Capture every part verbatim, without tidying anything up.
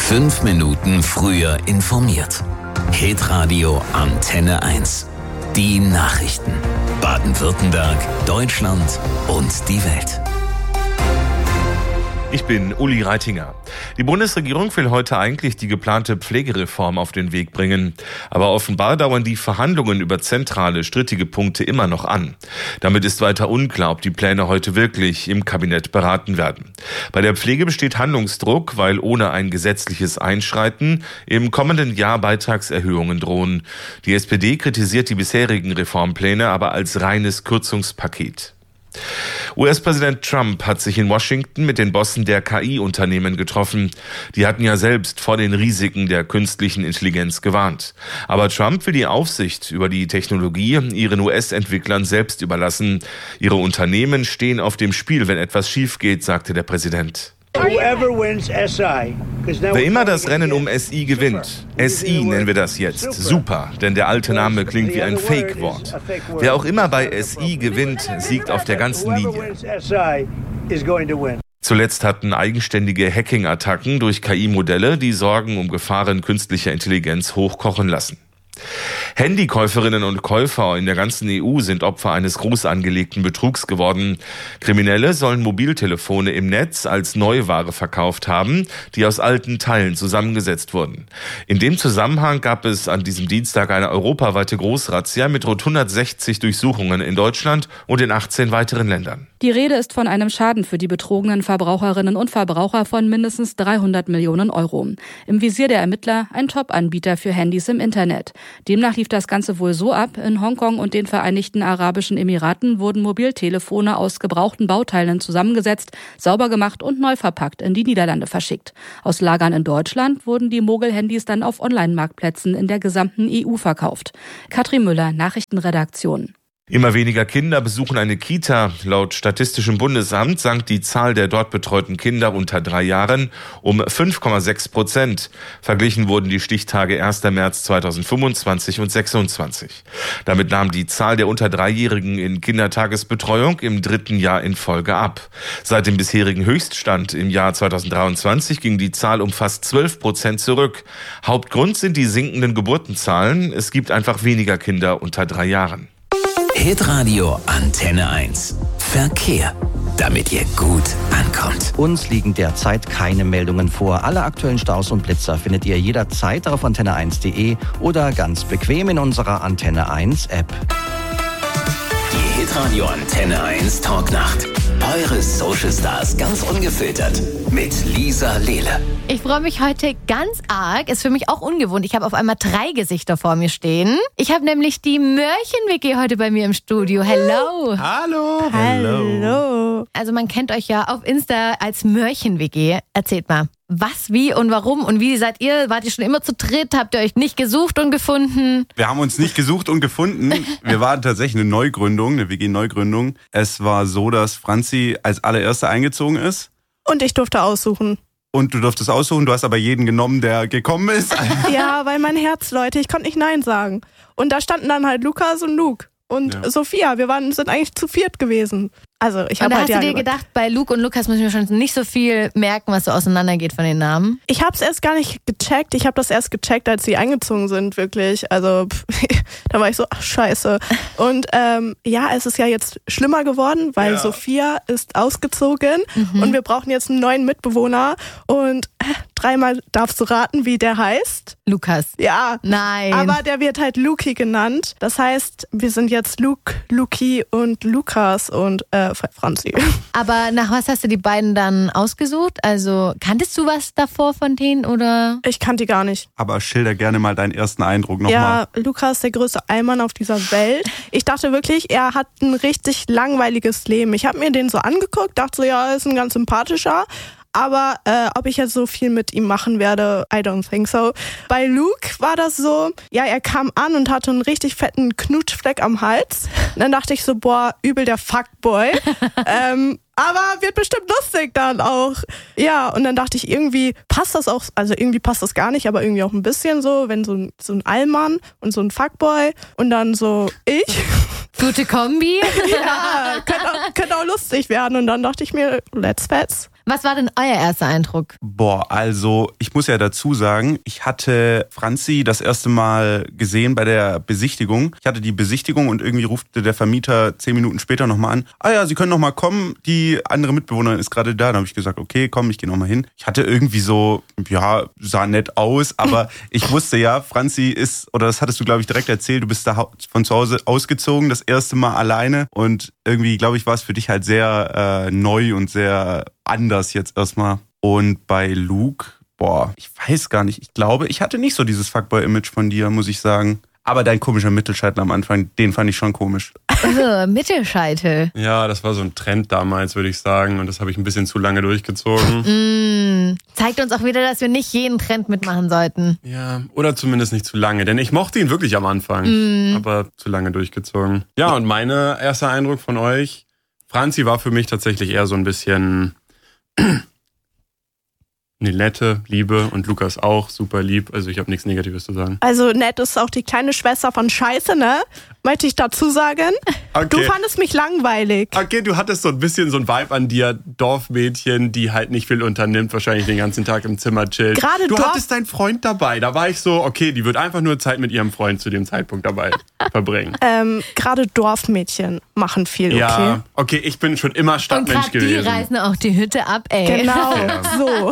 Fünf Minuten früher informiert. Hitradio Antenne eins. Die Nachrichten. Baden-Württemberg, Deutschland und die Welt. Ich bin Uli Reitinger. Die Bundesregierung will heute eigentlich die geplante Pflegereform auf den Weg bringen. Aber offenbar dauern die Verhandlungen über zentrale, strittige Punkte immer noch an. Damit ist weiter unklar, ob die Pläne heute wirklich im Kabinett beraten werden. Bei der Pflege besteht Handlungsdruck, weil ohne ein gesetzliches Einschreiten im kommenden Jahr Beitragserhöhungen drohen. Die S P D kritisiert die bisherigen Reformpläne aber als reines Kürzungspaket. U S-Präsident Trump hat sich in Washington mit den Bossen der K I-Unternehmen getroffen. Die hatten ja selbst vor den Risiken der künstlichen Intelligenz gewarnt. Aber Trump will die Aufsicht über die Technologie ihren U S-Entwicklern selbst überlassen. Ihre Unternehmen stehen auf dem Spiel, wenn etwas schief geht, sagte der Präsident. Wer immer das Rennen um S I gewinnt, S I nennen wir das jetzt, super, denn der alte Name klingt wie ein Fake-Wort. Wer auch immer bei S I gewinnt, siegt auf der ganzen Linie. Zuletzt hatten eigenständige Hacking-Attacken durch K I-Modelle die Sorgen um Gefahren künstlicher Intelligenz hochkochen lassen. Handykäuferinnen und Käufer in der ganzen E U sind Opfer eines groß angelegten Betrugs geworden. Kriminelle sollen Mobiltelefone im Netz als Neuware verkauft haben, die aus alten Teilen zusammengesetzt wurden. In dem Zusammenhang gab es an diesem Dienstag eine europaweite Großrazzia mit rund hundertsechzig Durchsuchungen in Deutschland und in achtzehn weiteren Ländern. Die Rede ist von einem Schaden für die betrogenen Verbraucherinnen und Verbraucher von mindestens dreihundert Millionen Euro. Im Visier der Ermittler ein Top-Anbieter für Handys im Internet. Demnach lief das Ganze wohl so ab: In Hongkong und den Vereinigten Arabischen Emiraten wurden Mobiltelefone aus gebrauchten Bauteilen zusammengesetzt, sauber gemacht und neu verpackt in die Niederlande verschickt. Aus Lagern in Deutschland wurden die Mogel-Handys dann auf Online-Marktplätzen in der gesamten E U verkauft. Katrin Müller, Nachrichtenredaktion. Immer weniger Kinder besuchen eine Kita. Laut Statistischem Bundesamt sank die Zahl der dort betreuten Kinder unter drei Jahren um fünf Komma sechs Prozent. Verglichen wurden die Stichtage erster März zweitausendfünfundzwanzig und sechsundzwanzig. Damit nahm die Zahl der unter Dreijährigen in Kindertagesbetreuung im dritten Jahr in Folge ab. Seit dem bisherigen Höchststand im Jahr zweitausenddreiundzwanzig ging die Zahl um fast zwölf Prozent zurück. Hauptgrund sind die sinkenden Geburtenzahlen. Es gibt einfach weniger Kinder unter drei Jahren. Hitradio Antenne eins. Verkehr. Damit ihr gut ankommt. Uns liegen derzeit keine Meldungen vor. Alle aktuellen Staus und Blitzer findet ihr jederzeit auf antenne eins punkt de oder ganz bequem in unserer Antenne eins App. Die Hitradio Antenne eins Talknacht. Eure Social Stars ganz ungefiltert mit Lisa Lehle. Ich freue mich heute ganz arg. Ist für mich auch ungewohnt. Ich habe auf einmal drei Gesichter vor mir stehen. Ich habe nämlich die Mörchen-W G heute bei mir im Studio. Hello. Hallo. Hallo. Also man kennt euch ja auf Insta als Mörchen-W G. Erzählt mal, was, wie und warum und wie seid ihr? Wart ihr schon immer zu dritt? Habt ihr euch nicht gesucht und gefunden? Wir haben uns nicht gesucht und gefunden. Wir waren tatsächlich eine Neugründung, eine W G-Neugründung. Es war so, dass Franzi als allererste eingezogen ist. Und ich durfte aussuchen. Und du durftest aussuchen, du hast aber jeden genommen, der gekommen ist. Ja, weil mein Herz, Leute, ich konnte nicht Nein sagen. Und da standen dann halt Lukas und Luke und ja. Sophia. Wir waren, sind eigentlich zu viert gewesen. Also ich habe halt Und da hast ja du dir gedacht, bei Luke und Lukas müssen wir schon nicht so viel merken, was so auseinandergeht von den Namen? Ich habe es erst gar nicht gecheckt. Ich habe das erst gecheckt, als sie eingezogen sind, wirklich. Also pff, da war ich so, ach scheiße. Und ähm, ja, es ist ja jetzt schlimmer geworden, weil ja. Sophia ist ausgezogen mhm. und wir brauchen jetzt einen neuen Mitbewohner. Und äh, dreimal darfst du raten, wie der heißt. Lukas. Ja. Nein. Aber der wird halt Luki genannt. Das heißt, wir sind jetzt Luke, Luki und Lukas und äh, Franzi. Aber nach was hast du die beiden dann ausgesucht? Also kanntest du was davor von denen oder? Ich kannte die gar nicht. Aber schilder gerne mal deinen ersten Eindruck nochmal. Ja, mal. Lukas, der größte Allmann auf dieser Welt. Ich dachte wirklich, er hat ein richtig langweiliges Leben. Ich habe mir den so angeguckt, dachte so, ja, er ist ein ganz sympathischer. Aber äh, ob ich jetzt so viel mit ihm machen werde, I don't think so. Bei Luke war das so, ja, er kam an und hatte einen richtig fetten Knutschfleck am Hals. Und dann dachte ich so, boah, übel der Fuckboy. ähm, aber wird bestimmt lustig dann auch. Ja, und dann dachte ich, irgendwie passt das auch, also irgendwie passt das gar nicht, aber irgendwie auch ein bisschen so, wenn so ein, so ein Allmann und so ein Fuckboy und dann so ich. Gute Kombi. Ja, könnte auch, könnte auch lustig werden. Und dann dachte ich mir, let's fetz. Was war denn euer erster Eindruck? Boah, also ich muss ja dazu sagen, ich hatte Franzi das erste Mal gesehen bei der Besichtigung. Ich hatte die Besichtigung und irgendwie rufte der Vermieter zehn Minuten später nochmal an. Ah ja, Sie können nochmal kommen, die andere Mitbewohnerin ist gerade da. Dann habe ich gesagt, okay, komm, ich gehe nochmal hin. Ich hatte irgendwie so, ja, sah nett aus, aber ich wusste ja, Franzi ist, oder das hattest du, glaube ich, direkt erzählt, du bist da von zu Hause ausgezogen, das erste Mal alleine und irgendwie, glaube ich, war es für dich halt sehr äh, neu und sehr anders jetzt erstmal. Und bei Luke, boah, ich weiß gar nicht, ich glaube, ich hatte nicht so dieses Fuckboy-Image von dir, muss ich sagen. Aber dein komischer Mittelscheitel am Anfang, den fand ich schon komisch. Also, Mittelscheitel. Ja, das war so ein Trend damals, würde ich sagen. Und das habe ich ein bisschen zu lange durchgezogen. Mm, zeigt uns auch wieder, dass wir nicht jeden Trend mitmachen sollten. Ja, oder zumindest nicht zu lange. Denn ich mochte ihn wirklich am Anfang. Mm. Aber zu lange durchgezogen. Ja, und mein erster Eindruck von euch, Franzi war für mich tatsächlich eher so ein bisschen eine nette Liebe und Lukas auch super lieb. Also ich habe nichts Negatives zu sagen. Also nett ist auch die kleine Schwester von Scheiße, ne? Möchte ich dazu sagen. Okay. Du fandest mich langweilig. Okay, du hattest so ein bisschen so ein Vibe an dir, Dorfmädchen, die halt nicht viel unternimmt, wahrscheinlich den ganzen Tag im Zimmer chillt. Gerade du Dorf- hattest deinen Freund dabei. Da war ich so, okay, die wird einfach nur Zeit mit ihrem Freund zu dem Zeitpunkt dabei verbringen. Ähm, gerade Dorfmädchen machen viel, okay? Ja, okay, ich bin schon immer Und Stadtmensch gerade die gewesen. reißen auch die Hütte ab, ey. Genau, Ja. so.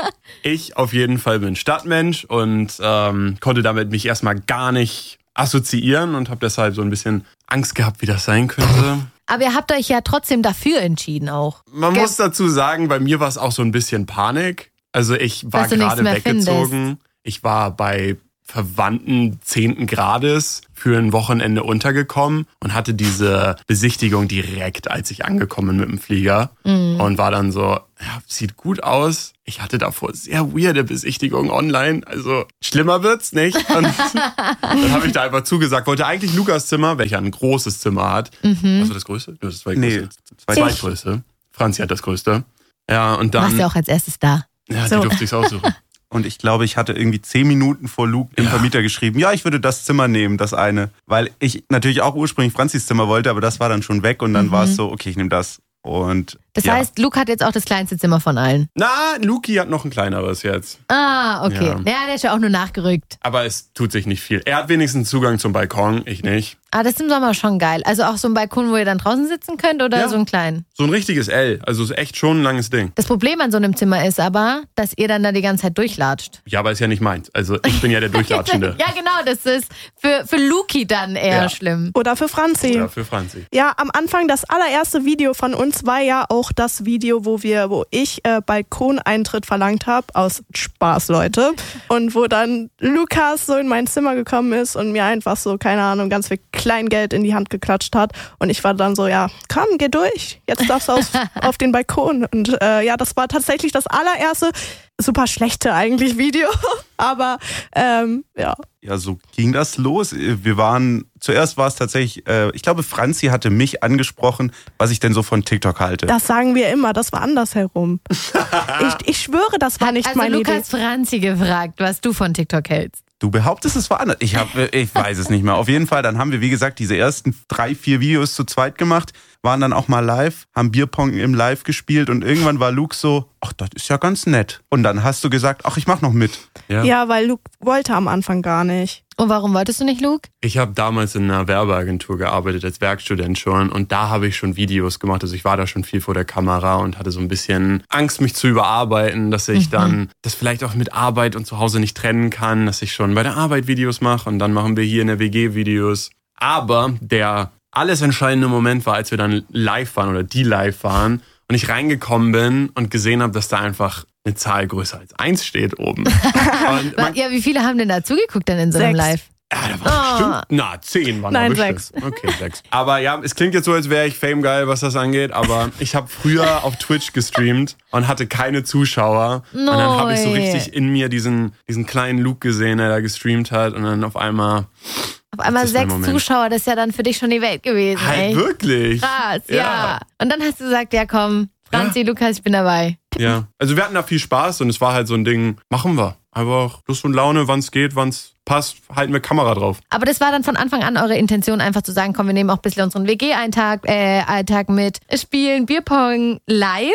Ich auf jeden Fall bin Stadtmensch und ähm, konnte damit mich erstmal gar nicht assoziieren und habe deshalb so ein bisschen Angst gehabt, wie das sein könnte. Aber ihr habt euch ja trotzdem dafür entschieden auch. Man Ge- muss dazu sagen, bei mir war es auch so ein bisschen Panik. Also ich war Dass du nichts gerade mehr weggezogen. Ich war bei Verwandten zehnten Grades für ein Wochenende untergekommen und hatte diese Besichtigung direkt, als ich angekommen bin mit dem Flieger. Mhm. Und war dann so, ja, sieht gut aus. Ich hatte davor sehr weirde Besichtigungen online. Also schlimmer wird's nicht. Und dann habe ich da einfach zugesagt. Wollte eigentlich Lukas Zimmer, welcher ein großes Zimmer hat. Mhm. Also das größte? Das zweitgrößte. Nee, das zweitgrößte. Franzi hat das größte. Ja, und dann... Warst du auch als erstes da? Ja, die So. durfte ich aussuchen. Und ich glaube, ich hatte irgendwie zehn Minuten vor Luke dem Ja. Vermieter geschrieben, ja, ich würde das Zimmer nehmen, das eine. Weil ich natürlich auch ursprünglich Franzis Zimmer wollte, aber das war dann schon weg und dann Mhm. war es so, okay, ich nehme das. Und Das ja. heißt, Luke hat jetzt auch das kleinste Zimmer von allen. Na, Luki hat noch ein kleineres jetzt. Ah, okay. Ja, Ja. der ist ja auch nur nachgerückt. Aber es tut sich nicht viel. Er hat wenigstens Zugang zum Balkon, ich nicht. Ah, das ist im Sommer schon geil. Also auch so ein Balkon, wo ihr dann draußen sitzen könnt oder Ja. so einen kleinen? So ein richtiges L. Also ist echt schon ein langes Ding. Das Problem an so einem Zimmer ist aber, dass ihr dann da die ganze Zeit durchlatscht. Ja, aber ist ja nicht meins. Also ich bin ja der Durchlatschende. Ja, genau, das ist für, für Luki dann eher Ja. schlimm. Oder für Franzi. Oder für Franzi. Ja, am Anfang, das allererste Video von uns war ja auch das Video, wo wir, wo ich äh, Balkoneintritt verlangt habe, aus Spaß, Leute. Und wo dann Lukas so in mein Zimmer gekommen ist und mir einfach so, keine Ahnung, ganz viel Kleingeld in die Hand geklatscht hat. Und ich war dann so, ja, komm, geh durch. Jetzt darfst du auf, auf den Balkon. Und äh, ja, das war tatsächlich das allererste, super schlechte eigentlich Video. Aber ähm, ja. Ja, so ging das los. Wir waren, zuerst war es tatsächlich, äh, ich glaube, Franzi hatte mich angesprochen, was ich denn so von TikTok halte. Das sagen wir immer, das war andersherum. ich, ich schwöre, das war nicht Also meine Idee. Lukas Franzi gefragt, was du von TikTok hältst. Du behauptest, es war anders. Ich, hab, ich weiß es nicht mehr. Auf jeden Fall, dann haben wir, wie gesagt, diese ersten drei, vier Videos zu zweit gemacht, waren dann auch mal live, haben Bierpong im Live gespielt und irgendwann war Luke so, ach, das ist ja ganz nett. Und dann hast du gesagt, ach, ich mach noch mit. Ja. Ja, weil Luke wollte am Anfang gar nicht. Und warum wolltest du nicht, Luke? Ich habe damals in einer Werbeagentur gearbeitet, als Werkstudent schon. Und da habe ich schon Videos gemacht. Also ich war da schon viel vor der Kamera und hatte so ein bisschen Angst, mich zu überarbeiten, dass ich Mhm. dann das vielleicht auch mit Arbeit und zu Hause nicht trennen kann, dass ich schon bei der Arbeit Videos mache und dann machen wir hier in der W G Videos. Aber der alles entscheidende Moment war, als wir dann live waren oder die live waren und ich reingekommen bin und gesehen habe, dass da einfach eine Zahl größer als eins steht oben. Und man, Ja, wie viele haben denn da zugeguckt dann in so einem Sechs. Live? ja, da waren Ah. bestimmt, na, zehn waren Nein, da bestimmt. sechs. Okay, sechs. Aber ja, es klingt jetzt so, als wäre ich famegeil, was das angeht, aber ich habe früher auf Twitch gestreamt und hatte keine Zuschauer. Und dann habe ich so Neu. richtig in mir diesen, diesen kleinen Luke gesehen, der da gestreamt hat und dann auf einmal, Auf einmal Das ist mein sechs Moment. Zuschauer, das ist ja dann für dich schon die Welt gewesen, halt ey. wirklich. Krass, ja. Und dann hast du gesagt, ja komm, Franzi, Lukas, ich bin dabei. Ja, also wir hatten da viel Spaß und es war halt so ein Ding, machen wir. Einfach Lust und Laune, wann es geht, wann es passt, halten wir Kamera drauf. Aber das war dann von Anfang an eure Intention, einfach zu sagen, komm, wir nehmen auch ein bisschen unseren W G-Alltag äh, Alltag mit, spielen Bierpong live.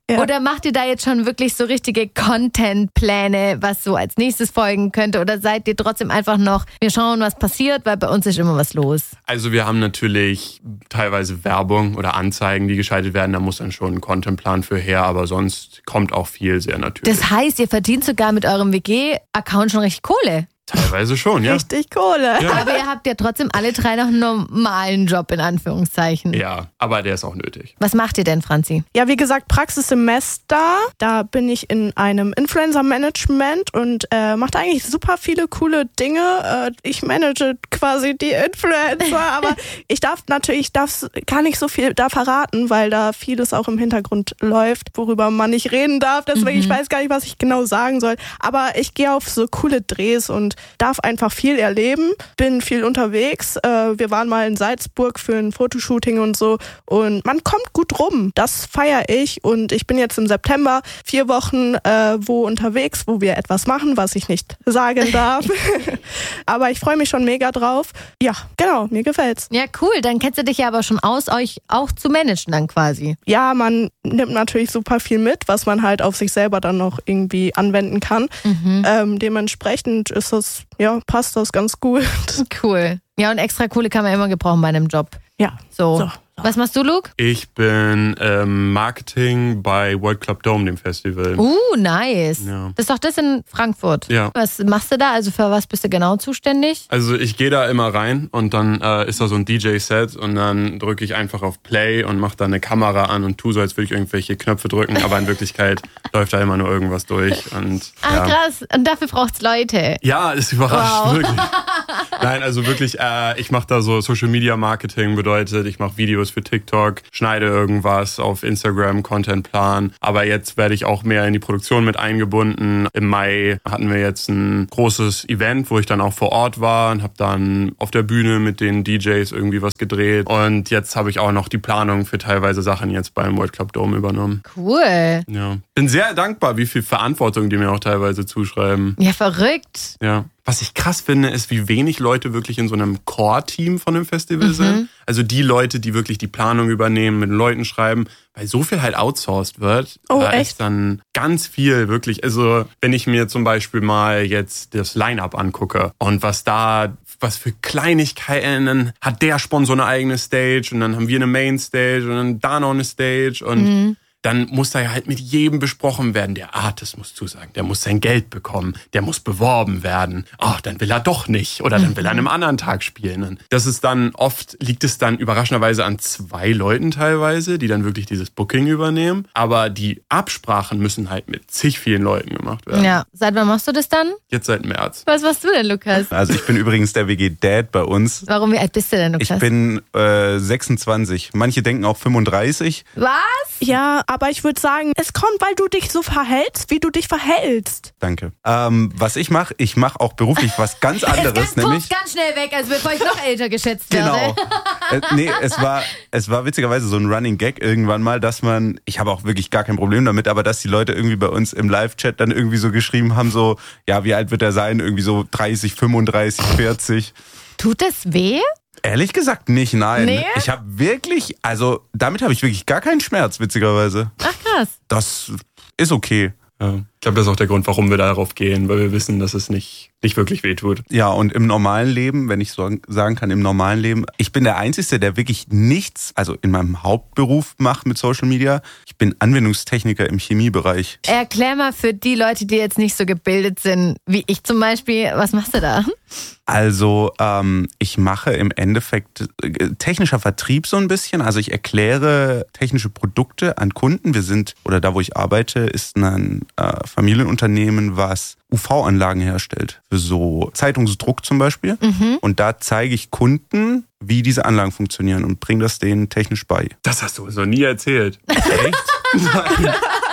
Ja. Oder macht ihr da jetzt schon wirklich so richtige Content-Pläne, was so als nächstes folgen könnte? Oder seid ihr trotzdem einfach noch, wir schauen, was passiert, weil bei uns ist immer was los? Also wir haben natürlich teilweise Werbung oder Anzeigen, die geschaltet werden. Da muss dann schon ein Contentplan für her, aber sonst kommt auch viel sehr natürlich. Das heißt, ihr verdient sogar mit eurem W G-Account schon richtig Kohle? Teilweise schon, ja. Richtig Kohle. Ja. Aber ihr habt ja trotzdem alle drei noch einen normalen Job, in Anführungszeichen. Ja, aber der ist auch nötig. Was macht ihr denn, Franzi? Ja, wie gesagt, Praxissemester. Da bin ich in einem Influencer-Management und äh, mache eigentlich super viele coole Dinge. Äh, ich manage quasi die Influencer, aber ich darf natürlich, ich darf gar nicht so viel da verraten, weil da vieles auch im Hintergrund läuft, worüber man nicht reden darf. Deswegen, mhm. ich weiß gar nicht, was ich genau sagen soll. Aber ich gehe auf so coole Drehs und darf einfach viel erleben, bin viel unterwegs. Äh, wir waren mal in Salzburg für ein Fotoshooting und so und man kommt gut rum. Das feiere ich und ich bin jetzt im September vier Wochen äh, wo unterwegs, wo wir etwas machen, was ich nicht sagen darf. Aber ich freue mich schon mega drauf. Ja, genau, mir gefällt's. Ja, cool. Dann kennst du dich ja aber schon aus, euch auch zu managen dann quasi. Ja, man nimmt natürlich super viel mit, was man halt auf sich selber dann noch irgendwie anwenden kann. Mhm. Ähm, dementsprechend ist das ja, passt das ganz gut. Cool. Ja, und extra Kohle kann man immer gebrauchen bei einem Job. Ja. So. so. Was machst du, Luke? Ich bin ähm, Marketing bei World Club Dome, dem Festival. Uh, nice. Ja. Das ist doch das in Frankfurt. Ja. Was machst du da? Also für was bist du genau zuständig? Also ich gehe da immer rein und dann äh, ist da so ein D J-Set und dann drücke ich einfach auf Play und mache da eine Kamera an und tue so, als würde ich irgendwelche Knöpfe drücken, aber in Wirklichkeit läuft da immer nur irgendwas durch. Und, ah, ja. krass. Und dafür braucht's Leute. Ja, das überrascht wow. wirklich. Nein, also wirklich, äh, ich mache da so Social Media Marketing, bedeutet, ich mache Videos für TikTok, schneide irgendwas auf Instagram, Contentplan. Aber jetzt werde ich auch mehr in die Produktion mit eingebunden. Im Mai hatten wir jetzt ein großes Event, wo ich dann auch vor Ort war und habe dann auf der Bühne mit den D Js irgendwie was gedreht. Und jetzt habe ich auch noch die Planung für teilweise Sachen jetzt beim World Club Dome übernommen. Cool. Ja. Bin sehr dankbar, wie viel Verantwortung die mir auch teilweise zuschreiben. Ja, verrückt. Ja. Was ich krass finde, ist, wie wenig Leute wirklich in so einem Core-Team von einem Festival mhm. sind. Also die Leute, die wirklich die Planung übernehmen, mit den Leuten schreiben, weil so viel halt outsourced wird. Oh, da echt? ist dann ganz viel wirklich. Also wenn ich mir zum Beispiel mal jetzt das Line-Up angucke und was da, was für Kleinigkeiten, hat der Sponsor eine eigene Stage und dann haben wir eine Main-Stage und dann da noch eine Stage und mhm. dann muss da ja halt mit jedem besprochen werden. Der Artist muss zusagen, der muss sein Geld bekommen, der muss beworben werden. Ach, dann will er doch nicht oder dann will er an einem anderen Tag spielen. Das ist dann oft, liegt es dann überraschenderweise an zwei Leuten teilweise, die dann wirklich dieses Booking übernehmen. Aber die Absprachen müssen halt mit zig vielen Leuten gemacht werden. Ja, seit wann machst du das dann? Jetzt seit März. Was machst du denn, Lukas? Also ich bin übrigens der W G-Dad bei uns. Warum, wie alt bist du denn, Lukas? Ich bin äh, sechsundzwanzig. Manche denken auch fünfunddreißig. Was? Ja, aber ich würde sagen, es kommt, weil du dich so verhältst, wie du dich verhältst. Danke. Ähm, was ich mache, ich mache auch beruflich was ganz anderes. Ganz nämlich ganz schnell weg, also bevor ich noch älter geschätzt werde. Genau. äh, nee, es war, es war witzigerweise so ein Running Gag irgendwann mal, dass man, ich habe auch wirklich gar kein Problem damit, aber dass die Leute irgendwie bei uns im Live-Chat dann irgendwie so geschrieben haben, so, ja, wie alt wird er sein? Irgendwie so dreißig, fünfunddreißig, vierzig. Tut das weh? Ehrlich gesagt nicht, nein. Nee? Ich habe wirklich, also damit habe ich wirklich gar keinen Schmerz, witzigerweise. Ach krass. Das ist okay. Ja. Ich glaube, das ist auch der Grund, warum wir darauf gehen, weil wir wissen, dass es nicht, nicht wirklich wehtut. Ja, und im normalen Leben, wenn ich so sagen kann, im normalen Leben, ich bin der Einzige, der wirklich nichts, also in meinem Hauptberuf macht mit Social Media. Ich bin Anwendungstechniker im Chemiebereich. Erklär mal für die Leute, die jetzt nicht so gebildet sind, wie ich zum Beispiel, was machst du da? Also ähm, ich mache im Endeffekt äh, technischer Vertrieb so ein bisschen. Also ich erkläre technische Produkte an Kunden. Wir sind, oder da wo ich arbeite, ist ein äh, Familienunternehmen, was U V-Anlagen herstellt. Für so Zeitungsdruck zum Beispiel. Mhm. Und da zeige ich Kunden, wie diese Anlagen funktionieren und bringe das denen technisch bei. Das hast du uns noch nie erzählt. Echt? Nein.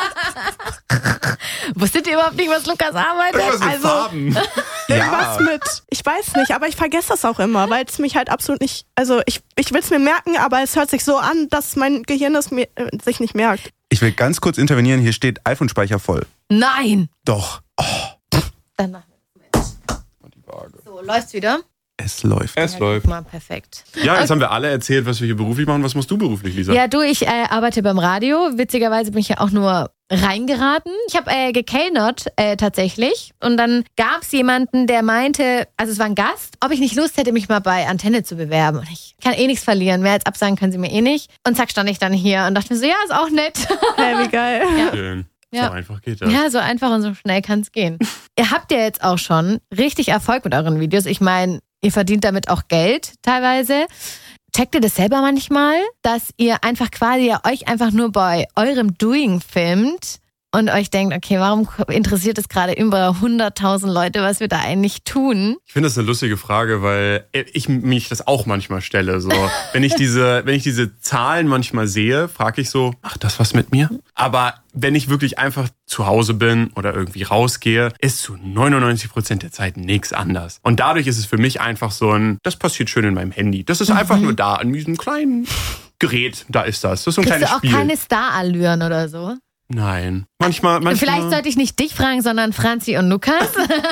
Wusstet ihr überhaupt nicht, was Lukas arbeitet? Irgendwas mit Also, Farben. Irgendwas mit, ich weiß nicht, aber ich vergesse das auch immer, weil es mich halt absolut nicht, also ich, ich will es mir merken, aber es hört sich so an, dass mein Gehirn es mir, äh, sich nicht merkt. Ich will ganz kurz intervenieren, hier steht iPhone-Speicher voll. Nein. Doch. Oh. Dann machen wir das. So, läuft's wieder? Es läuft. Es Ja, läuft. Mal perfekt. Ja, jetzt haben wir alle erzählt, was wir hier beruflich machen. Was machst du beruflich, Lisa? Ja, du, ich äh, arbeite beim Radio. Witzigerweise bin ich ja auch nur reingeraten. Ich habe äh, gekellnert äh, tatsächlich. Und dann gab es jemanden, der meinte, also es war ein Gast, ob ich nicht Lust hätte, mich mal bei Antenne zu bewerben. Und ich kann eh nichts verlieren. Mehr als absagen können sie mir eh nicht. Und zack, stand ich dann hier und dachte mir so, ja, ist auch nett. Hey, wie geil. Ja. Schön. Ja. So einfach geht das. Ja, so einfach und so schnell kann es gehen. Ihr habt ja jetzt auch schon richtig Erfolg mit euren Videos. Ich meine, ihr verdient damit auch Geld teilweise. Checkt ihr das selber manchmal, dass ihr einfach quasi ja euch einfach nur bei eurem Doing filmt und euch denkt, okay, warum interessiert es gerade über hunderttausend Leute, was wir da eigentlich tun? Ich finde das eine lustige Frage, weil ich mich das auch manchmal stelle. So, wenn ich diese, wenn ich diese Zahlen manchmal sehe, frage ich so, macht das was mit mir? Aber wenn ich wirklich einfach zu Hause bin oder irgendwie rausgehe, ist zu neunundneunzig Prozent der Zeit nichts anders. Und dadurch ist es für mich einfach so ein, das passiert schön in meinem Handy. Das ist mhm. einfach nur da, in diesem kleinen Gerät, da ist das. Das ist so ein Kriegst kleines du auch Spiel. keine Star-Allüren oder so? Nein. Manchmal, manchmal. Vielleicht sollte ich nicht dich fragen, sondern Franzi und Lukas.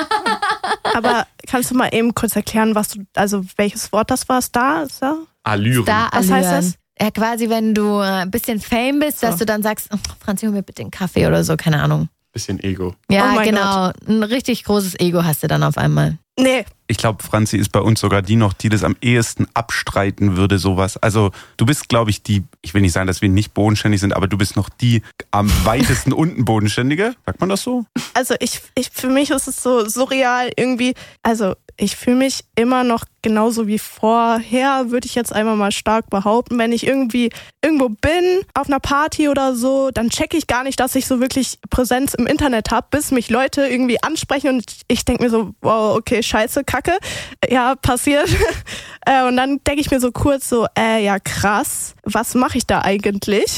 Aber kannst du mal eben kurz erklären, was du, also welches Wort das war? Star? Star? Allüren. Was heißt das? Ja, quasi, wenn du ein bisschen Fame bist, so. Dass du dann sagst, oh, Franzi, hol mir bitte einen Kaffee oder so, keine Ahnung. Bisschen Ego. Ja, oh genau. Gott. Ein richtig großes Ego hast du dann auf einmal. Nee. Ich glaube, Franzi ist bei uns sogar die noch, die das am ehesten abstreiten würde, sowas. Also du bist, glaube ich, die, ich will nicht sagen, dass wir nicht bodenständig sind, aber du bist noch die am weitesten unten bodenständige. Sagt man das so? Also ich, ich für mich ist es so surreal irgendwie, also ich fühle mich immer noch genauso wie vorher, würde ich jetzt einmal mal stark behaupten. Wenn ich irgendwie irgendwo bin, auf einer Party oder so, dann checke ich gar nicht, dass ich so wirklich Präsenz im Internet habe, bis mich Leute irgendwie ansprechen und ich denke mir so, wow, okay, scheiße, Kacke, ja, passiert. Und dann denke ich mir so kurz so, äh, ja krass, was mache ich da eigentlich?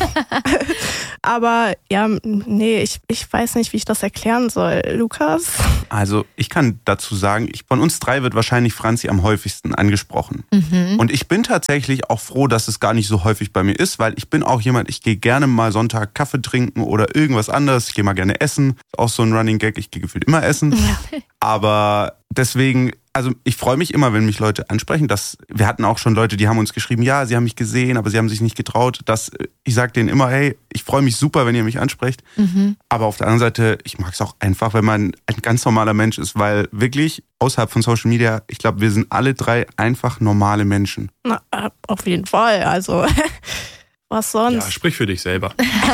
Aber ja, nee, ich, ich weiß nicht, wie ich das erklären soll. Lukas? Also ich kann dazu sagen, ich, von uns drei wird wahrscheinlich Franzi am häufigsten angesprochen. Mhm. Und ich bin tatsächlich auch froh, dass es gar nicht so häufig bei mir ist, weil ich bin auch jemand, ich gehe gerne mal Sonntag Kaffee trinken oder irgendwas anderes. Ich gehe mal gerne essen. Ist auch so ein Running Gag, ich gehe gefühlt immer essen. Ja. Aber deswegen, also ich freue mich immer, wenn mich Leute ansprechen. Das, wir hatten auch schon Leute, die haben uns geschrieben, ja, sie haben mich gesehen, aber sie haben sich nicht getraut. Das, ich sage denen immer, hey, ich freue mich super, wenn ihr mich ansprecht. Mhm. Aber auf der anderen Seite, ich mag es auch einfach, wenn man ein ganz normaler Mensch ist, weil wirklich außerhalb von Social Media, ich glaube, wir sind alle drei einfach normale Menschen. Na, auf jeden Fall, also was sonst? Ja, sprich für dich selber.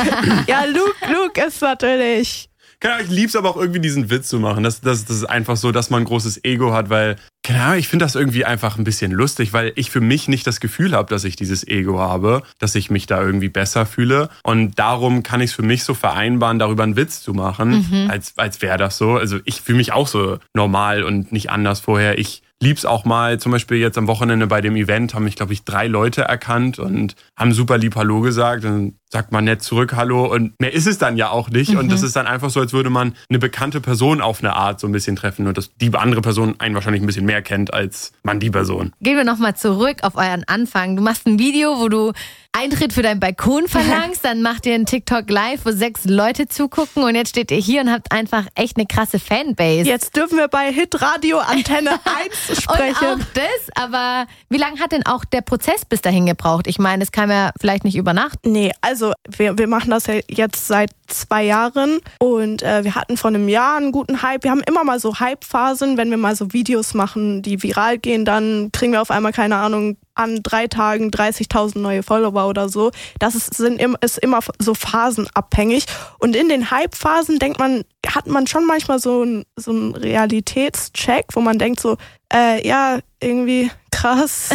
Ja, Luke, Luke ist natürlich... Keine Ahnung, ich lieb's aber auch irgendwie diesen Witz zu machen. Das, das, das ist einfach so, dass man ein großes Ego hat, weil, keine Ahnung, ich finde das irgendwie einfach ein bisschen lustig, weil ich für mich nicht das Gefühl habe, dass ich dieses Ego habe, dass ich mich da irgendwie besser fühle. Und darum kann ich es für mich so vereinbaren, darüber einen Witz zu machen, mhm. als, als wäre das so. Also ich fühle mich auch so normal und nicht anders vorher. Ich lieb's auch mal, zum Beispiel jetzt am Wochenende bei dem Event haben mich, glaube ich, drei Leute erkannt und haben super lieb Hallo gesagt. Dann sagt man nett zurück Hallo und mehr ist es dann ja auch nicht. Mhm. Und das ist dann einfach so, als würde man eine bekannte Person auf eine Art so ein bisschen treffen und dass die andere Person einen wahrscheinlich ein bisschen mehr kennt als man die Person. Gehen wir nochmal zurück auf euren Anfang. Du machst ein Video, wo du Eintritt für deinen Balkon verlangst, dann macht ihr einen TikTok live, wo sechs Leute zugucken und jetzt steht ihr hier und habt einfach echt eine krasse Fanbase. Jetzt dürfen wir bei Hitradio Antenne eins sprechen. Und auch das, aber wie lange hat denn auch der Prozess bis dahin gebraucht? Ich meine, es kam ja vielleicht nicht über Nacht. Nee, also wir, wir machen das ja jetzt seit zwei Jahren und äh, wir hatten vor einem Jahr einen guten Hype. Wir haben immer mal so Hype-Phasen, wenn wir mal so Videos machen, die viral gehen, dann kriegen wir auf einmal, keine Ahnung, an drei Tagen dreißigtausend neue Follower oder so. Das ist, sind, ist immer so phasenabhängig. Und in den Hype-Phasen denkt man, hat man schon manchmal so einen so einen Realitätscheck, wo man denkt so, äh, ja, irgendwie krass.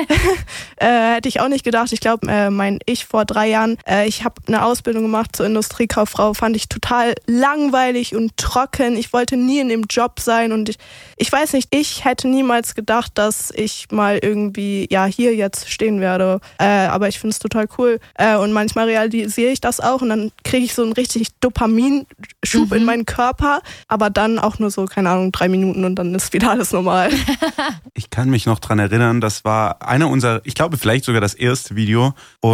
äh, hätte ich auch nicht gedacht. Ich glaube, äh, mein Ich vor drei Jahren, äh, ich habe eine Ausbildung gemacht zur Industriekauffrau, fand ich total langweilig und trocken. Ich wollte nie in dem Job sein und ich, ich weiß nicht, ich hätte niemals gedacht, dass ich mal irgendwie, ja, hier jetzt stehen werde. Äh, aber ich finde es total cool. Äh, und manchmal realisiere ich das auch und dann kriege ich so einen richtig Dopaminschub mhm. in meinen Körper, aber dann auch nur so, keine Ahnung, drei Minuten und dann ist wieder alles normal. Ich kann mich noch dran erinnern, das war einer unserer, ich glaube vielleicht sogar das erste Video und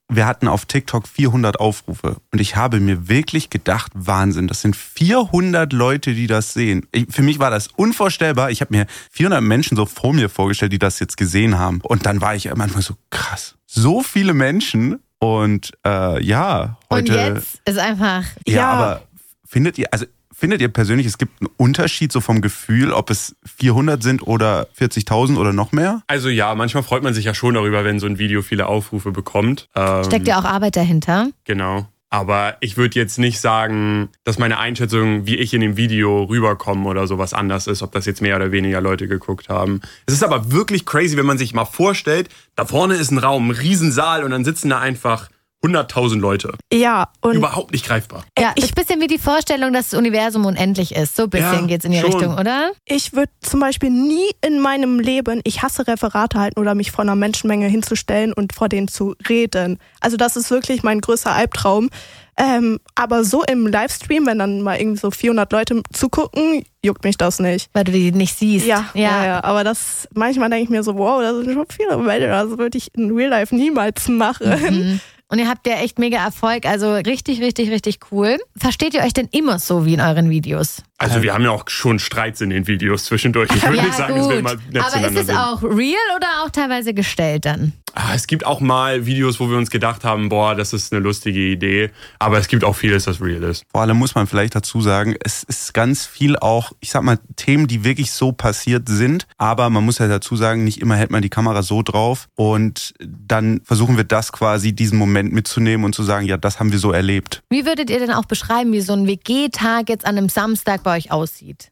wir hatten auf TikTok vierhundert Aufrufe. Und ich habe mir wirklich gedacht, Wahnsinn, das sind vierhundert Leute, die das sehen. Ich, für mich war das unvorstellbar. Ich habe mir vierhundert Menschen so vor mir vorgestellt, die das jetzt gesehen haben. Und dann war ich am Anfang so, krass, so viele Menschen. Und äh, ja, heute... Und jetzt ist einfach... Ja, ja, aber findet ihr... also Findet ihr persönlich, es gibt einen Unterschied so vom Gefühl, ob es vierhundert sind oder vierzigtausend oder noch mehr? Also ja, manchmal freut man sich ja schon darüber, wenn so ein Video viele Aufrufe bekommt. Ähm, Steckt ja auch Arbeit dahinter. Genau. Aber ich würde jetzt nicht sagen, dass meine Einschätzung, wie ich in dem Video rüberkomme oder sowas anders ist, ob das jetzt mehr oder weniger Leute geguckt haben. Es ist aber wirklich crazy, wenn man sich mal vorstellt, da vorne ist ein Raum, ein Riesensaal und dann sitzen da einfach hunderttausend Leute. Ja. Und überhaupt nicht greifbar. Ja, ist ein bisschen wie die Vorstellung, dass das Universum unendlich ist. So ein bisschen Ja, geht's in die schon. Richtung, oder? ich würde zum Beispiel nie in meinem Leben, ich hasse Referate halten oder mich vor einer Menschenmenge hinzustellen und vor denen zu reden. Also das ist wirklich mein größter Albtraum. Ähm, aber so im Livestream, wenn dann mal irgendwie so vierhundert Leute zugucken, juckt mich das nicht. Weil du die nicht siehst. Ja, ja, ja, ja. Aber das, manchmal denke ich mir so, wow, das sind schon viele Menschen, das würde ich in Real Life niemals machen. Mhm. Und ihr habt ja echt mega Erfolg, also richtig, richtig, richtig cool. Versteht ihr euch denn immer so wie in euren Videos? Also wir haben ja auch schon Streits in den Videos zwischendurch. Ich würde Ja, nicht sagen, dass wir gut. immer nett Aber zueinander ist es sind. auch real oder auch teilweise gestellt dann? Ah, es gibt auch mal Videos, wo wir uns gedacht haben, boah, das ist eine lustige Idee. Aber es gibt auch vieles, das real ist. Vor allem muss man vielleicht dazu sagen, es ist ganz viel auch, ich sag mal, Themen, die wirklich so passiert sind. Aber man muss ja dazu sagen, nicht immer hält man die Kamera so drauf. Und dann versuchen wir das quasi, diesen Moment mitzunehmen und zu sagen, ja, das haben wir so erlebt. Wie würdet ihr denn auch beschreiben, wie so ein W G-Tag jetzt an einem Samstag bei euch aussieht?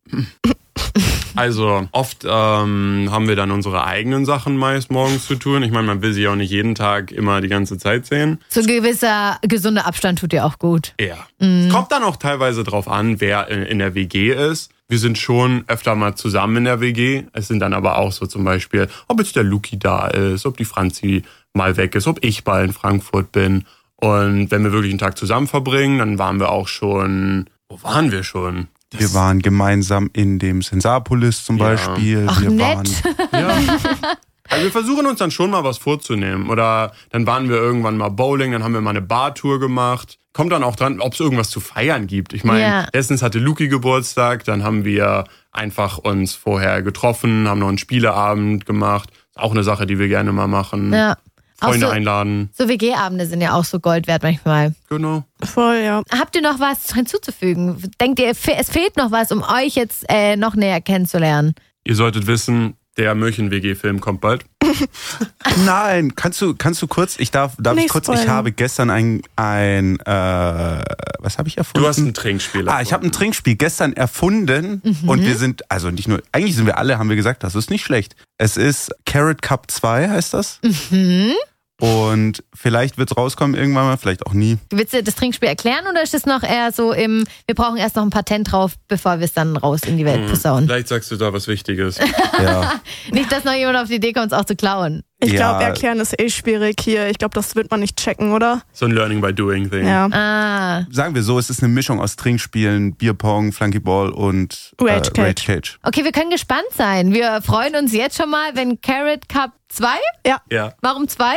Also oft ähm, haben wir dann unsere eigenen Sachen meist morgens zu tun. Ich meine, man will sie auch nicht jeden Tag immer die ganze Zeit sehen. So ein gewisser gesunder Abstand tut dir auch gut. Ja. Es kommt dann auch teilweise drauf an, wer in, in der W G ist. Wir sind schon öfter mal zusammen in der W G. Es sind dann aber auch so zum Beispiel, ob jetzt der Luki da ist, ob die Franzi mal weg ist, ob ich mal in Frankfurt bin. Und wenn wir wirklich einen Tag zusammen verbringen, dann waren wir auch schon, wo waren wir schon? Das Wir waren gemeinsam in dem Sensapolis zum Ja. Beispiel. Ach, wir nett. waren Ja. Also wir versuchen uns dann schon mal was vorzunehmen. Oder dann waren wir irgendwann mal Bowling, dann haben wir mal eine Bartour gemacht. Kommt dann auch dran, ob es irgendwas zu feiern gibt. Ich meine, Ja. letztens hatte Luki Geburtstag, dann haben wir einfach uns vorher getroffen, haben noch einen Spieleabend gemacht. Ist auch eine Sache, die wir gerne mal machen. Ja. Auch Freunde so, einladen. so W G-Abende sind ja auch so Gold wert manchmal. Genau. Voll, ja. Habt ihr noch was hinzuzufügen? Denkt ihr, fe- es fehlt noch was, um euch jetzt äh, noch näher kennenzulernen? Ihr solltet wissen, der München-W G-Film kommt bald. Nein, kannst du, kannst du kurz, ich darf, darf ich Nicht kurz, spoilern. ich habe gestern ein, ein äh, was habe ich erfunden? Du hast ein Trinkspiel. Ah, ich habe ein Trinkspiel gestern erfunden und wir sind, also nicht nur, eigentlich sind wir alle, haben wir gesagt, das ist nicht schlecht. Es ist Carrot Cup zwei, heißt das. Mhm. Und vielleicht wird es rauskommen irgendwann mal, vielleicht auch nie. Willst du das Trinkspiel erklären oder ist es noch eher so im, wir brauchen erst noch ein Patent drauf, bevor wir es dann raus in die Welt posaunen? Vielleicht sagst du da was Wichtiges. Ja. Nicht, dass noch jemand auf die Idee kommt, es auch zu klauen. Ich Ja. glaube, erklären ist eh schwierig hier. Ich glaube, das wird man nicht checken, oder? So ein Learning by Doing Thing. Ja. Ah, Sagen wir so, es ist eine Mischung aus Trinkspielen, Bierpong, Flunkyball und äh, Rage Cage. Rage Cage. okay, wir können gespannt sein. Wir freuen uns jetzt schon mal, wenn Carrot Cup zwei? Ja. Warum zwei?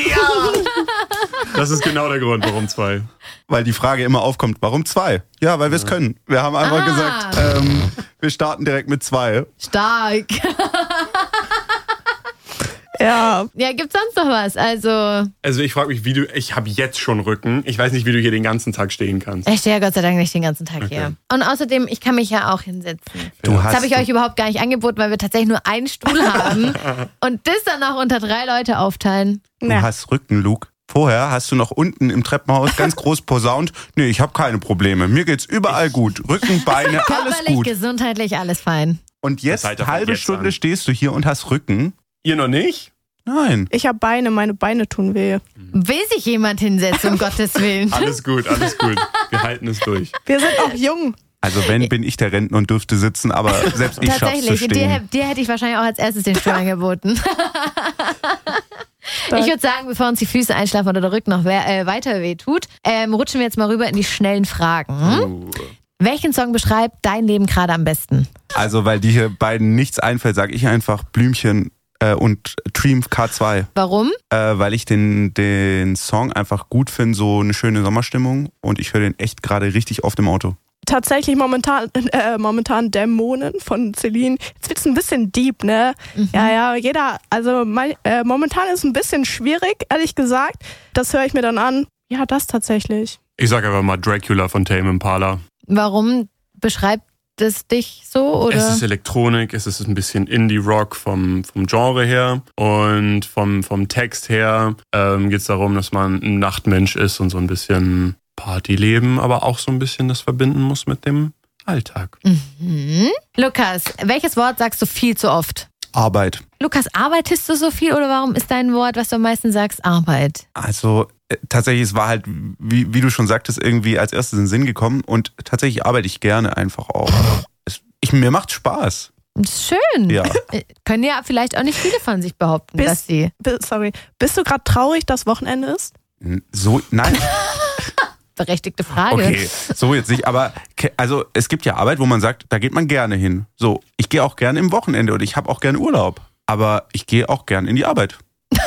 Das ist genau der Grund, warum zwei. Weil die Frage immer aufkommt, warum zwei? Ja, weil wir es können. Wir haben einfach Ah. gesagt, ähm, wir starten direkt mit zwei. Stark. Ja. Ja, gibt's sonst noch was? Also, Also ich frage mich, wie du, ich habe jetzt schon Rücken. Ich weiß nicht, wie du hier den ganzen Tag stehen kannst. ich stehe ja Gott sei Dank nicht den ganzen Tag hier. Und außerdem, ich kann mich ja auch hinsetzen. Du Das hast habe ich euch überhaupt gar nicht angeboten, weil wir tatsächlich nur einen Stuhl haben und das dann auch unter drei Leute aufteilen. Du Ja. hast Rücken, Luke. Vorher hast du noch unten im Treppenhaus ganz groß posaunt. Nee, ich habe keine Probleme. Mir geht's überall gut. Rücken, Beine, alles Körperlich, gut. gesundheitlich, alles fein. Und jetzt, Das halt davon halbe jetzt Stunde an. stehst du hier und hast Rücken. Ihr noch nicht? Nein. Ich habe Beine, meine Beine tun weh. Will sich jemand hinsetzen, um Gottes Willen? Alles gut, alles gut. Wir halten es durch. Wir sind auch jung. Also wenn, bin ich der Rentner und dürfte sitzen, aber selbst ich schaff's zu Tatsächlich, dir, stehen. dir hätte ich wahrscheinlich auch als erstes den Stuhl angeboten. Ich würde sagen, bevor uns die Füße einschlafen oder der Rücken noch we- äh, weiter weh tut, ähm, rutschen wir jetzt mal rüber in die schnellen Fragen. Uh. Welchen Song beschreibt dein Leben gerade am besten? Also weil dir beiden nichts einfällt, sage ich einfach Blümchen äh, und Dream K zwei. Warum? Äh, weil ich den, den Song einfach gut finde, so eine schöne Sommerstimmung und ich höre den echt gerade richtig oft im Auto. Tatsächlich momentan, äh, momentan Dämonen von Celine. Jetzt wird's ein bisschen deep, ne? Mhm. Ja, ja, jeder, also mein, äh, momentan ist es ein bisschen schwierig, ehrlich gesagt. Das höre ich mir dann an. Ja, das tatsächlich. Ich sag einfach mal Dracula von Tame Impala. Warum beschreibt es dich so? Oder? Es ist Elektronik, es ist ein bisschen Indie-Rock vom, vom Genre her und vom, vom Text her ähm, geht es darum, dass man ein Nachtmensch ist und so ein bisschen Partyleben, aber auch so ein bisschen das verbinden muss mit dem Alltag. Mhm. Lukas, welches Wort sagst du viel zu oft? Arbeit. Lukas, arbeitest du so viel oder warum ist dein Wort, was du am meisten sagst, Arbeit? Also äh, tatsächlich, es war halt, wie, wie du schon sagtest, irgendwie als erstes in den Sinn gekommen und tatsächlich arbeite ich gerne einfach auch. Es, ich, mir macht Spaß. Schön. Ja. Können ja vielleicht auch nicht viele von sich behaupten, Bist, dass sie... Sorry, bist du gerade traurig, dass Wochenende ist? So, nein. Berechtigte Frage. Okay, so jetzt nicht, aber also es gibt ja Arbeit, wo man sagt, da geht man gerne hin. So, ich gehe auch gerne im Wochenende und ich habe auch gerne Urlaub, aber ich gehe auch gerne in die Arbeit.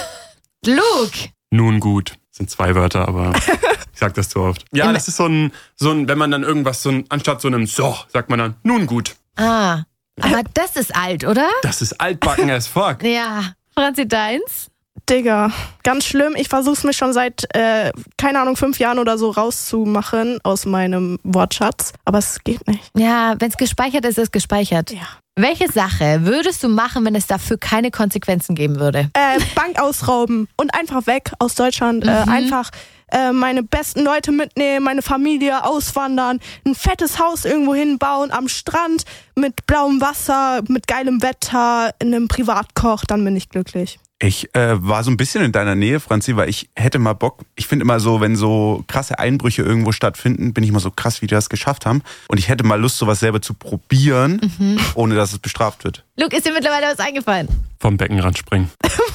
Luke! Nun gut, das sind zwei Wörter, aber ich sag das zu oft. Ja, das ist so ein, so ein, wenn man dann irgendwas, so ein, anstatt so einem so, sagt man dann, nun gut. Ah, aber das ist alt, oder? Das ist altbacken as fuck. Ja. Franzi, deins? Digga, ganz schlimm. Ich versuche es mir schon seit, äh, keine Ahnung, fünf Jahren oder so rauszumachen aus meinem Wortschatz. Aber es geht nicht. Ja, wenn es gespeichert ist, ist es gespeichert. Ja. Welche Sache würdest du machen, wenn es dafür keine Konsequenzen geben würde? Äh, Bank ausrauben und einfach weg aus Deutschland. Mhm. Äh, einfach äh, meine besten Leute mitnehmen, meine Familie auswandern, ein fettes Haus irgendwo hinbauen am Strand mit blauem Wasser, mit geilem Wetter, in einem Privatkoch, dann bin ich glücklich. Ich äh, war so ein bisschen in deiner Nähe, Franzi, weil ich hätte mal Bock, ich finde immer so, wenn so krasse Einbrüche irgendwo stattfinden, bin ich immer so krass, wie die das geschafft haben. Und ich hätte mal Lust, sowas selber zu probieren, mhm. ohne dass es bestraft wird. Luke, ist dir mittlerweile was eingefallen? Vom Beckenrand springen.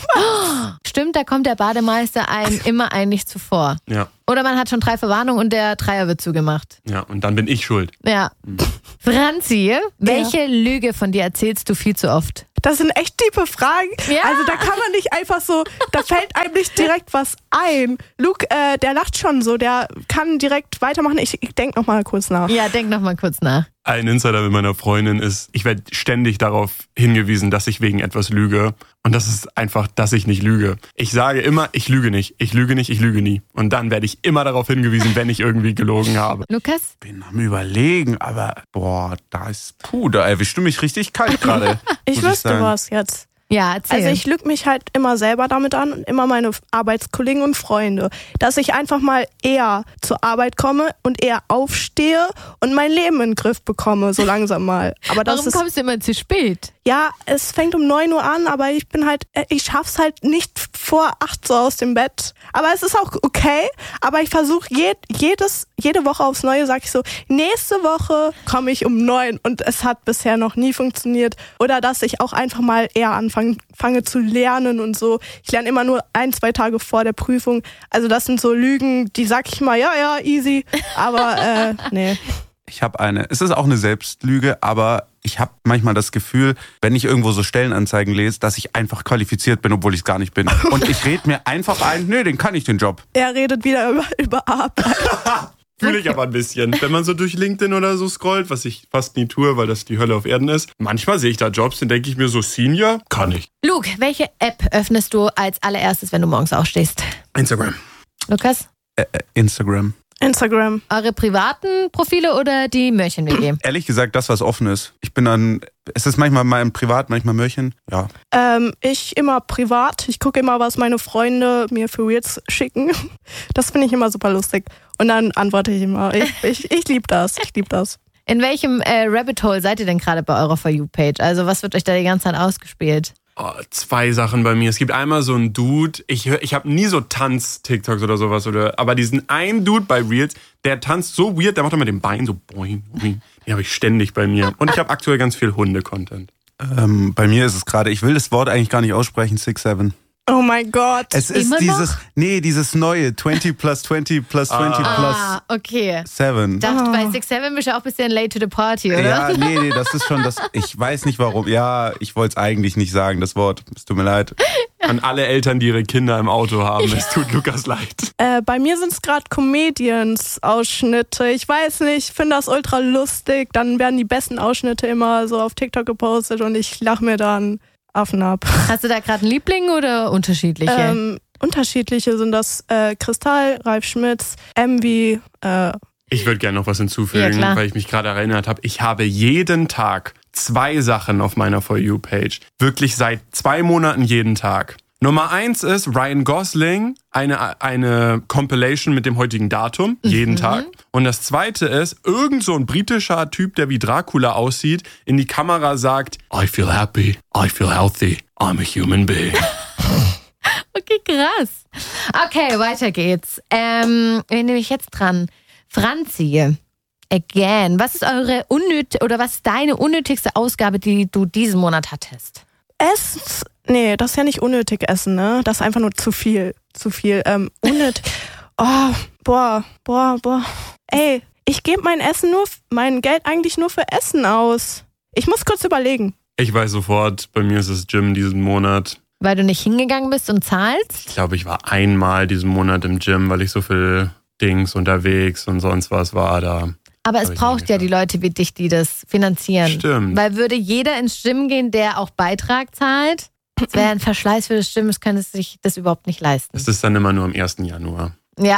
Stimmt, da kommt der Bademeister einem immer eigentlich zuvor. Ja. Oder man hat schon drei Verwarnungen und der Dreier wird zugemacht. Ja, und dann bin ich schuld. Ja. Mhm. Franzi, welche ja. Lüge von dir erzählst du viel zu oft? Das sind echt tiefe Fragen. Ja. Also da kann man nicht einfach so, da fällt einem nicht direkt was ein. Luke, äh, der lacht schon so, der kann direkt weitermachen. Ich, ich denke noch mal kurz nach. Ja, denk noch mal kurz nach. Ein Insider mit meiner Freundin ist, ich werde ständig darauf hingewiesen, dass ich wegen etwas lüge. Und das ist einfach, dass ich nicht lüge. Ich sage immer, ich lüge nicht, ich lüge nicht, ich lüge nie. Und dann werde ich immer darauf hingewiesen, wenn ich irgendwie gelogen habe. Lukas? Bin am Überlegen, aber boah, da ist, puh, da erwischst du mich richtig kalt gerade. Ich wüsste was jetzt. Ja, erzähl. Also ich lüge mich halt immer selber damit an und immer meine Arbeitskollegen und Freunde, dass ich einfach mal eher zur Arbeit komme und eher aufstehe und mein Leben in den Griff bekomme, so langsam mal. Aber das Warum ist, kommst du immer zu spät? Ja, es fängt um neun Uhr an, aber ich bin halt, ich schaff's halt nicht vor acht so aus dem Bett. Aber es ist auch okay, aber ich versuche jed, jedes, jede Woche aufs Neue, sage ich so, nächste Woche komme ich um neun und es hat bisher noch nie funktioniert. Oder dass ich auch einfach mal eher anfange fange zu lernen und so. Ich lerne immer nur ein, zwei Tage vor der Prüfung. Also das sind so Lügen, die sag ich mal, ja, ja, easy, aber äh, nee. Ich habe eine, es ist auch eine Selbstlüge, aber ich habe manchmal das Gefühl, wenn ich irgendwo so Stellenanzeigen lese, dass ich einfach qualifiziert bin, obwohl ich es gar nicht bin. Und ich rede mir einfach ein, nö, den kann ich, den Job. Er redet wieder über, über Arbeit. Fühle ich aber ein bisschen. Wenn man so durch LinkedIn oder so scrollt, was ich fast nie tue, weil das die Hölle auf Erden ist. Manchmal sehe ich da Jobs, dann denke ich mir so, Senior, kann ich. Luke, welche App öffnest du als allererstes, wenn du morgens aufstehst? Instagram. Lukas? Äh, äh, Instagram. Instagram. Eure privaten Profile oder die Mörchen-W G? Ehrlich gesagt, das, was offen ist. Ich bin dann, es ist manchmal mal privat, manchmal Mörchen, ja. Ähm, ich immer privat. Ich gucke immer, was meine Freunde mir für Reels schicken. Das finde ich immer super lustig. Und dann antworte ich immer. Ich, ich, ich liebe das, ich liebe das. In welchem äh, Rabbit Hole seid ihr denn gerade bei eurer For You-Page? Also was wird euch da die ganze Zeit ausgespielt? Oh, zwei Sachen bei mir. Es gibt einmal so einen Dude, ich, hör, ich habe nie so Tanz-TikToks oder sowas, oder, aber diesen einen Dude bei Reels, der tanzt so weird, der macht immer den Bein so boing, boing. Den habe ich ständig bei mir. Und ich habe aktuell ganz viel Hunde-Content. Ähm, bei mir ist es gerade, ich will das Wort eigentlich gar nicht aussprechen, six seven. Oh mein Gott. Es ist Immer dieses, noch? nee, dieses neue zwanzig plus zwanzig plus zwanzig Ah, plus okay. sieben. Dachte, Oh. bei six seven bist du auch ein bisschen late to the party, oder? Ja, nee, nee, das ist schon das, ich weiß nicht warum. Ja, ich wollte es eigentlich nicht sagen, das Wort. Es tut mir leid. An alle Eltern, die ihre Kinder im Auto haben, es tut Lukas leid. Äh, bei mir sind es gerade Comedians-Ausschnitte. Ich weiß nicht, ich finde das ultra lustig. Dann werden die besten Ausschnitte immer so auf TikTok gepostet und ich lache mir dann Affen ab. Hast du da gerade einen Liebling oder unterschiedliche? Ähm, unterschiedliche sind das äh, Kristall, Ralf Schmitz, Envy. Äh, Ich würde gerne noch was Ja, hinzufügen, klar. weil ich mich gerade erinnert habe. Ich habe jeden Tag zwei Sachen auf meiner For You-Page. Wirklich seit zwei Monaten jeden Tag. Nummer eins ist Ryan Gosling, eine, eine Compilation mit dem heutigen Datum, jeden Tag. Und das zweite ist, irgend so ein britischer Typ, der wie Dracula aussieht, in die Kamera sagt, I feel happy, I feel healthy, I'm a human being. Okay, krass. Okay, weiter geht's. Ähm, wen nehme ich jetzt dran? Franzi, again. Was ist eure unnöt oder was ist deine unnötigste Ausgabe, die du diesen Monat hattest? Essen. Nee, das ist ja nicht unnötig essen, ne? Das ist einfach nur zu viel. Zu viel. Ähm, unnötig. Oh, boah, boah, boah. Ey, ich gebe mein Essen nur, mein Geld eigentlich nur für Essen aus. Ich muss kurz überlegen. Ich weiß sofort, bei mir ist es Gym diesen Monat. Weil du nicht hingegangen bist und zahlst? Ich glaube, ich war einmal diesen Monat im Gym, weil ich so viel Dings unterwegs und sonst was war da. Aber es Hab ich braucht nicht ja die Leute wie dich, die das finanzieren. Stimmt. Weil würde jeder ins Gym gehen, der auch Beitrag zahlt, das wäre ein Verschleiß für das Gym, es könnte sich das überhaupt nicht leisten. Das ist dann immer nur am ersten Januar. Ja.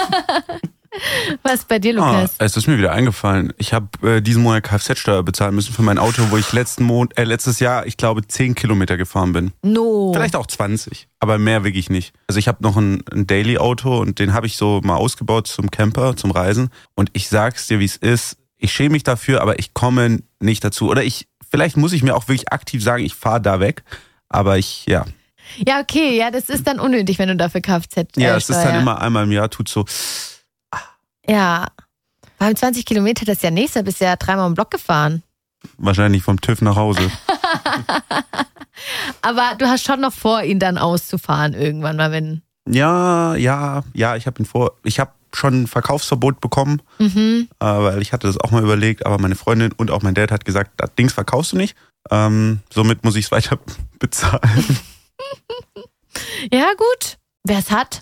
Was ist bei dir, Ah, Lukas? es ist mir wieder eingefallen. Ich habe äh, diesen Monat Kfz-Steuer bezahlen müssen für mein Auto, wo ich letzten Mon äh, letztes Jahr, ich glaube, zehn Kilometer gefahren bin. No. Vielleicht auch zwanzig, aber mehr wirklich nicht. Also ich habe noch ein, ein Daily-Auto und den habe ich so mal ausgebaut zum Camper, zum Reisen. Und ich sag's dir, wie es ist. Ich schäme mich dafür, aber ich komme nicht dazu. Oder ich, vielleicht muss ich mir auch wirklich aktiv sagen, ich fahre da weg. Aber ich, ja. Ja, okay, ja, das ist dann unnötig, wenn du dafür Kfz äh, Ja, es ist Steuer. dann immer einmal im Jahr, tut so. Ja. Beim zwanzig Kilometer, das ist ja nächster, bist du ja dreimal im Block gefahren. Wahrscheinlich vom TÜV nach Hause. Aber du hast schon noch vor, ihn dann auszufahren irgendwann mal, wenn... Ja, ja, ja, ich habe ihn vor, ich habe schon ein Verkaufsverbot bekommen, Mhm. äh, weil ich hatte das auch mal überlegt, aber meine Freundin und auch mein Dad hat gesagt, das Dings verkaufst du nicht. Ähm, somit muss ich es weiter bezahlen. Ja, gut. Wer es hat.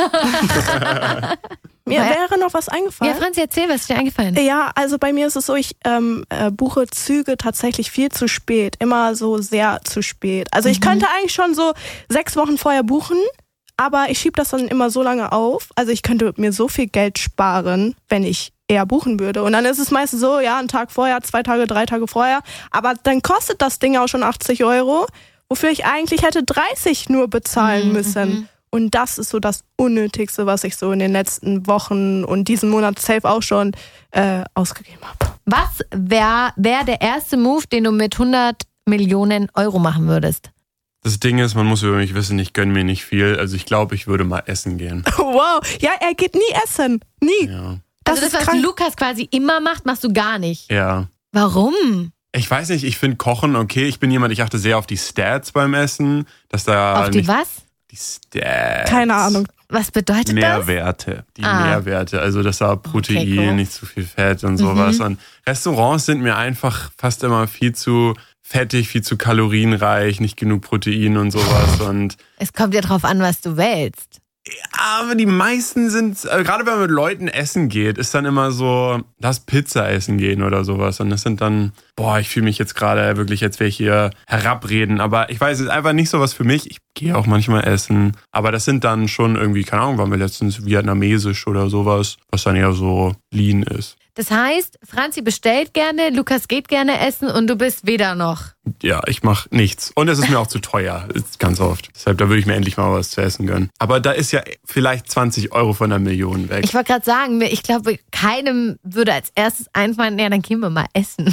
Mir Ja. wäre noch was Ja, eingefallen. Franzi, erzähl, was ist dir eingefallen? Ja, also bei mir ist es so, ich ähm, äh, buche Züge tatsächlich viel zu spät. Immer so sehr zu spät. Also ich könnte eigentlich schon so sechs Wochen vorher buchen, aber ich schiebe das dann immer so lange auf. Also ich könnte mir so viel Geld sparen, wenn ich eher buchen würde. Und dann ist es meistens so, ja, einen Tag vorher, zwei Tage, drei Tage vorher. Aber dann kostet das Ding auch schon achtzig Euro, wofür ich eigentlich hätte dreißig nur bezahlen Mhm, müssen. mhm. Und das ist so das Unnötigste, was ich so in den letzten Wochen und diesen Monat safe auch schon äh, ausgegeben habe. Was wäre wär der erste Move, den du mit hundert Millionen Euro machen würdest? Das Ding ist, man muss über mich wissen, ich gönne mir nicht viel. Also ich glaube, ich würde mal essen gehen. Wow, ja, er geht nie essen. Nie. Ja. Das also das, ist was krank. Lukas quasi immer macht, machst du gar nicht. Ja. Warum? Ich weiß nicht, ich finde Kochen okay. Ich bin jemand, ich achte sehr auf die Stats beim Essen. Dass da Auf die nicht, was? Die Stats. Keine Ahnung. Was bedeutet das? Nährwerte. Die Ah. Nährwerte, also dass da Protein, Okay, cool. nicht zu viel Fett und sowas. Mhm. Und Restaurants sind mir einfach fast immer viel zu fettig, viel zu kalorienreich, nicht genug Protein und sowas. Und Es kommt ja drauf an, was du wählst. aber die meisten sind, äh, gerade wenn man mit Leuten essen geht, ist dann immer so, lass Pizza essen gehen oder sowas. Und das sind dann, boah, ich fühle mich jetzt gerade wirklich, jetzt wäre ich hier herabreden. Aber ich weiß, es ist einfach nicht so was für mich. Ich gehe auch manchmal essen. Aber das sind dann schon irgendwie, keine Ahnung, waren wir letztens vietnamesisch oder sowas, was dann eher so lean ist. Das heißt, Franzi bestellt gerne, Lukas geht gerne essen und du bist weder noch. Ja, ich mache nichts. Und es ist mir auch zu teuer, ist ganz oft. Deshalb, da würde ich mir endlich mal was zu essen gönnen. Aber da ist ja vielleicht zwanzig Euro von der Million weg. Ich wollte gerade sagen, ich glaube, keinem würde als erstes einfallen, ja, dann gehen wir mal essen.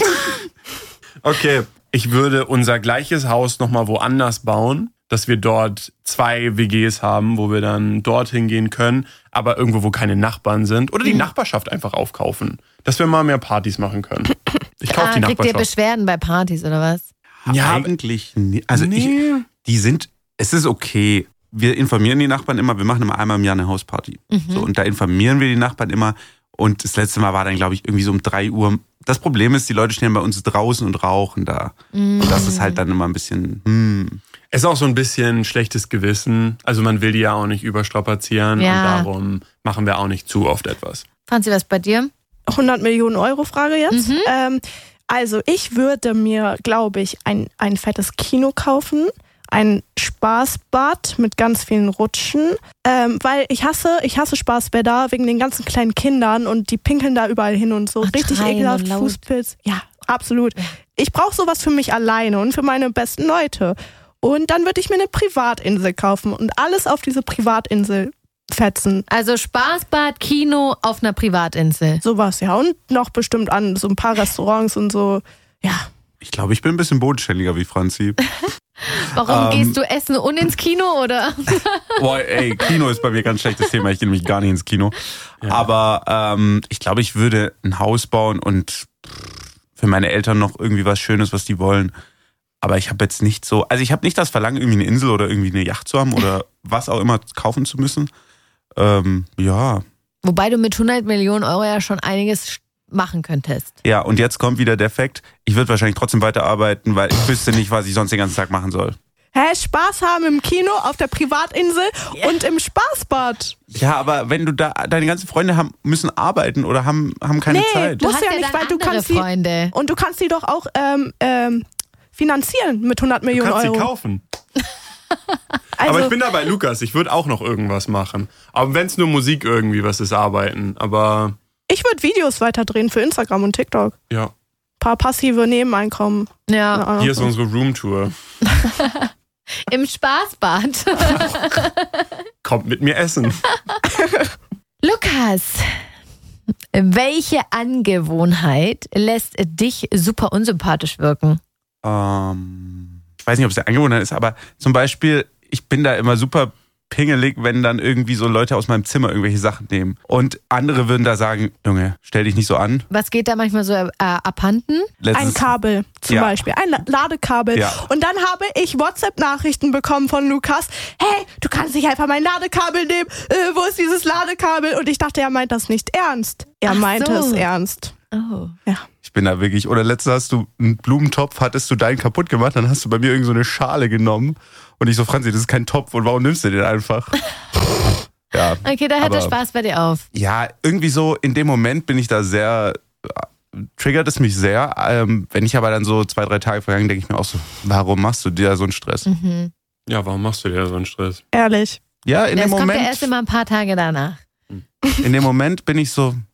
Okay, ich würde unser gleiches Haus nochmal woanders bauen, dass wir dort zwei W Gs haben, wo wir dann dorthin gehen können, aber irgendwo, wo keine Nachbarn sind. Oder die Nachbarschaft einfach aufkaufen, dass wir mal mehr Partys machen können. Ich kaufe Ah, die kriegt ihr Nachbarschaft. Beschwerden bei Partys oder was? Ja, Eigentlich nie. Also nee. ich, die sind, es ist okay. wir informieren die Nachbarn immer, wir machen immer einmal im Jahr eine Hausparty. Mhm. So, und da informieren wir die Nachbarn immer. Und das letzte Mal war dann, glaube ich, irgendwie so um drei Uhr. Das Problem ist, die Leute stehen bei uns draußen und rauchen da. Mhm. Und das ist halt dann immer ein bisschen, hm. Es ist auch so ein bisschen schlechtes Gewissen. Also man will die ja auch nicht überstrapazieren. Ja. Und darum machen wir auch nicht zu oft etwas. Franzi, was bei dir? hundert Millionen Euro Frage jetzt. Mhm. Ähm, also ich würde mir, glaube ich, ein, ein fettes Kino kaufen. Ein Spaßbad mit ganz vielen Rutschen, ähm, weil ich hasse, ich hasse Spaßbäder wegen den ganzen kleinen Kindern und die pinkeln da überall hin und so. Und richtig schreien ekelhaft, und laut. Fußpilz. Ja, absolut. Ich brauche sowas für mich alleine und für meine besten Leute. Und dann würde ich mir eine Privatinsel kaufen und alles auf diese Privatinsel fetzen. Also Spaßbad, Kino auf einer Privatinsel. Sowas, ja. Und noch bestimmt an so ein paar Restaurants und so. Ja. Ich glaube, ich bin ein bisschen bodenständiger wie Franzi. Warum Ähm. gehst du essen und ins Kino, oder? Boah, ey, Kino ist bei mir ein ganz schlechtes Thema. Ich gehe nämlich gar nicht ins Kino. Ja. Aber ähm, ich glaube, ich würde ein Haus bauen und für meine Eltern noch irgendwie was Schönes, was die wollen. Aber ich habe jetzt nicht so, also ich habe nicht das Verlangen, irgendwie eine Insel oder irgendwie eine Yacht zu haben oder was auch immer kaufen zu müssen. Ähm, ja. Wobei du mit hundert Millionen Euro ja schon einiges machen könntest. Ja, und jetzt kommt wieder der Fakt, ich würde wahrscheinlich trotzdem weiterarbeiten, weil ich wüsste nicht, was ich sonst den ganzen Tag machen soll. Hä, Spaß haben im Kino, auf der Privatinsel Yeah. und im Spaßbad. Ja, aber wenn du da, deine ganzen Freunde haben, müssen arbeiten oder haben, haben keine Nee, Zeit. Du Muss hast ja ja, nicht, dann weil du andere kannst die- Freunde. Und du kannst die doch auch ähm, ähm, finanzieren mit hundert Du Millionen kannst Euro. sie kaufen. Also, Aber ich bin da bei Lukas. Ich würde auch noch irgendwas machen. Aber wenn es nur Musik irgendwie was ist, arbeiten. Aber ich würde Videos weiterdrehen für Instagram und TikTok. ja, Paar passive Nebeneinkommen. Ja, hier ist unsere Roomtour. im Spaßbad. Kommt mit mir essen. Lukas, welche Angewohnheit lässt dich super unsympathisch wirken? Ähm, ich weiß nicht, ob es der Angewohnheit ist, aber zum Beispiel, ich bin da immer super pingelig, wenn dann irgendwie so Leute aus meinem Zimmer irgendwelche Sachen nehmen. Und andere würden da sagen, Junge, stell dich nicht so an. Was geht da manchmal so äh, abhanden? Letztens- Ein Kabel zum Ja. Beispiel, ein La- Ladekabel. Ja. Und dann habe ich WhatsApp-Nachrichten bekommen von Lukas. Hey, du kannst nicht einfach mein Ladekabel nehmen. Äh, wo ist dieses Ladekabel? Und ich dachte, er meint das nicht ernst. Er Ach meinte so. es ernst. Oh. Ja. Ich bin da wirklich, oder letztens hast du einen Blumentopf, hattest du deinen kaputt gemacht, dann hast du bei mir irgend so eine Schale genommen. Und ich so, Franzi, das ist kein Topf und warum nimmst du den einfach? Ja, Okay, da hört der aber- Spaß bei dir auf. ja, irgendwie so in dem Moment bin ich da sehr, triggert es mich sehr. Ähm, wenn ich aber dann so zwei, drei Tage vergangen, denke ich mir auch so, warum machst du dir so einen Stress? Mhm. Ja, warum machst du dir so einen Stress? Ehrlich. Ja, in Das dem kommt ja Moment, erst immer ein paar Tage danach. in dem Moment bin ich so,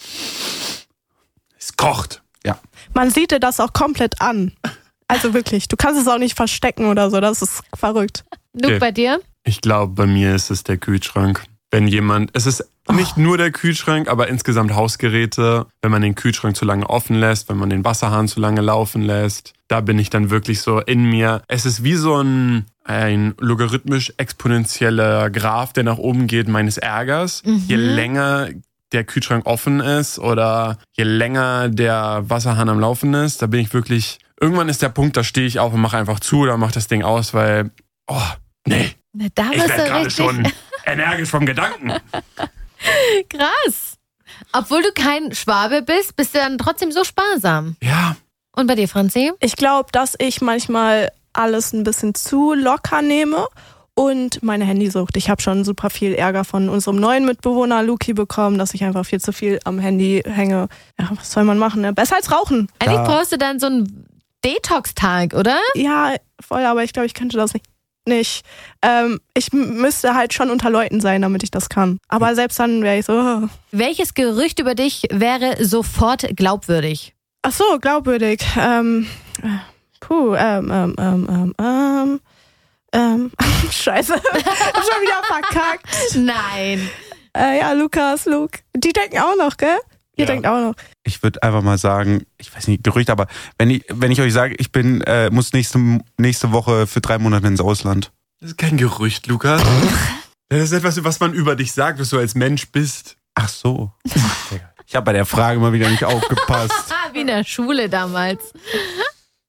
Es kocht. Man sieht dir das auch komplett an. Also wirklich, du kannst es auch nicht verstecken oder so, das ist verrückt. Luke, Okay. bei dir? Ich glaube, bei mir ist es der Kühlschrank. Wenn jemand, es ist nicht nur der Kühlschrank, aber insgesamt Hausgeräte, wenn man den Kühlschrank zu lange offen lässt, wenn man den Wasserhahn zu lange laufen lässt, da bin ich dann wirklich so in mir. Es ist wie so ein, ein logarithmisch exponentieller Graph, der nach oben geht, meines Ärgers. Mhm. Je länger der Kühlschrank offen ist oder je länger der Wasserhahn am Laufen ist, da bin ich wirklich, irgendwann ist der Punkt, da stehe ich auf und mache einfach zu oder mache das Ding aus, weil, oh, nee, Na, da ich bist werde du gerade richtig schon energisch vom Gedanken. krass. Obwohl du kein Schwabe bist, bist du dann trotzdem so sparsam. Ja, Und bei dir, Franzi? Ich glaube, dass ich manchmal alles ein bisschen zu locker nehme und meine Handysucht. Ich habe schon super viel Ärger von unserem neuen Mitbewohner Luki bekommen, dass ich einfach viel zu viel am Handy hänge. Ja, was soll man machen? Ne? Besser als rauchen. Eigentlich Da- brauchst du dann so einen Detox-Tag, oder? Ja, voll, aber ich glaube, ich könnte das nicht. nicht. Ähm, ich m- müsste halt schon unter Leuten sein, damit ich das kann. Aber selbst dann wäre ich so, oh. Welches Gerücht über dich wäre sofort glaubwürdig? Ach so, glaubwürdig. Ähm, äh, puh, ähm, ähm, ähm, ähm, ähm, ähm, scheiße, hab schon wieder verkackt. Nein. Äh, ja, Lukas, Luke, die denken auch noch, gell? Ihr Ja. denkt auch noch. ich würde einfach mal sagen, ich weiß nicht, Gerücht, aber wenn ich, wenn ich euch sage, ich bin, äh, muss nächste, nächste Woche für drei Monate ins Ausland. das ist kein Gerücht, Lukas. Das ist etwas, was man über dich sagt, was du als Mensch bist. Ach so. Ich habe bei der Frage mal wieder nicht aufgepasst. Ah, wie in der Schule damals.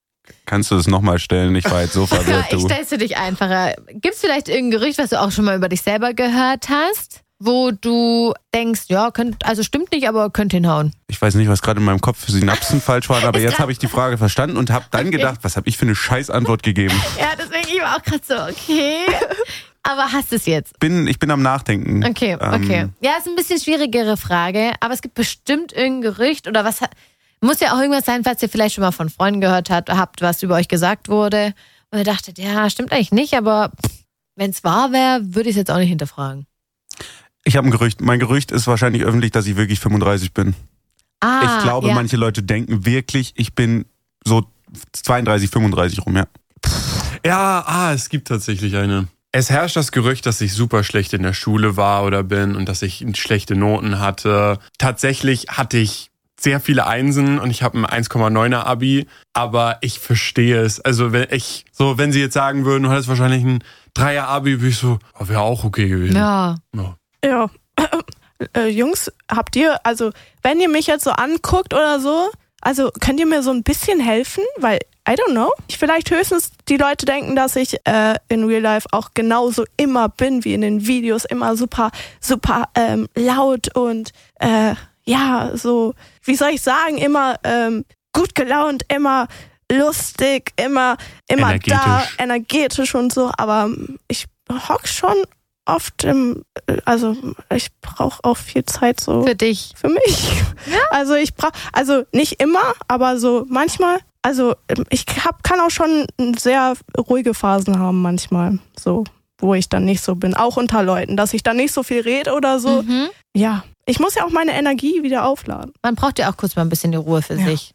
Kannst du das nochmal stellen? Ich war jetzt so verwirrt. Ich Du. stell's für dich einfacher. Gibt's vielleicht irgendein Gerücht, was du auch schon mal über dich selber gehört hast, wo du denkst, ja, könnt, also stimmt nicht, aber könnte hinhauen? Ich weiß nicht, was gerade in meinem Kopf für Synapsen falsch waren, aber Ist jetzt grad- habe ich die Frage verstanden und habe dann Okay. gedacht, was habe ich für eine Scheißantwort gegeben? Ja, deswegen ich war auch gerade so, okay. Aber hast es jetzt? Bin, ich bin am Nachdenken. Okay, okay. Ähm, Ja, ist ein bisschen schwierigere Frage, aber es gibt bestimmt irgendein Gerücht oder was. Muss ja auch irgendwas sein, falls ihr vielleicht schon mal von Freunden gehört habt, habt, was über euch gesagt wurde. Und ihr dachtet, ja, stimmt eigentlich nicht, aber wenn es wahr wäre, würde ich es jetzt auch nicht hinterfragen. Ich habe ein Gerücht. Mein Gerücht ist wahrscheinlich öffentlich, dass ich wirklich fünfunddreißig bin. Ah, ich glaube, ja. manche Leute denken wirklich, ich bin so zweiunddreißig, fünfunddreißig rum, ja. Ja, ah, es gibt tatsächlich eine. Es herrscht das Gerücht, dass ich super schlecht in der Schule war oder bin und dass ich schlechte Noten hatte. Tatsächlich hatte ich sehr viele Einsen und ich habe ein eins Komma neuner Abi, aber ich verstehe es. Also wenn ich so, wenn sie jetzt sagen würden, du hattest wahrscheinlich ein Dreier Abi, würde ich so, oh, wäre auch okay gewesen. Ja. Ja. Ja. Äh, Jungs, habt ihr, also wenn ihr mich jetzt so anguckt oder so, also könnt ihr mir so ein bisschen helfen? Weil, I don't know. Ich vielleicht höchstens die Leute denken, dass ich äh, in Real Life auch genauso immer bin wie in den Videos. Immer super, super ähm, laut und äh, ja, so, wie soll ich sagen, immer ähm, gut gelaunt, immer lustig, immer, immer Energetisch. da, energetisch und so. Aber ich hock schon oft im, also ich brauche auch viel Zeit so Für dich. für mich. Also ich brauche, also nicht immer, aber so manchmal. Also ich hab, kann auch schon sehr ruhige Phasen haben manchmal, so wo ich dann nicht so bin, auch unter Leuten, dass ich dann nicht so viel rede oder so. Mhm. Ja, ich muss ja auch meine Energie wieder aufladen. Man braucht ja auch kurz mal ein bisschen die Ruhe für Ja. sich.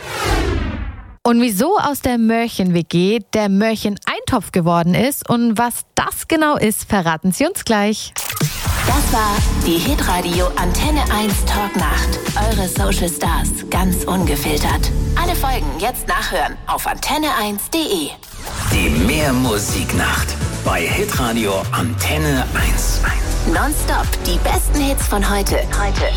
Und wieso aus der Mörchen-W G der Mörchen-Eintopf geworden ist und was das genau ist, verraten sie uns gleich. Das war die Hitradio Antenne eins Talknacht. Eure Social Stars ganz ungefiltert. Alle Folgen jetzt nachhören auf antenne eins punkt de. Die Mehrmusiknacht bei Hitradio Antenne eins. Nonstop die besten Hits von heute. Heute.